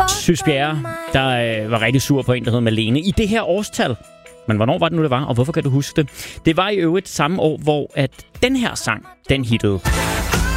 Søs Bjerre, der var rigtig sur på en, der hed Malene, i det her årstal. Men hvornår var det nu, det var, og hvorfor kan du huske det? Det var i øvrigt samme år, hvor at den her sang, den hittede.